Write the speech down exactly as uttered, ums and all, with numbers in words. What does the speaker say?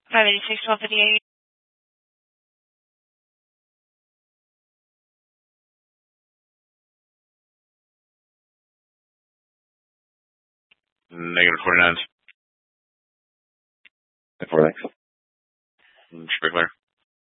five eighty-six, twelve fifty-eight. Negative forty-nine. Four, thanks. Should be clear.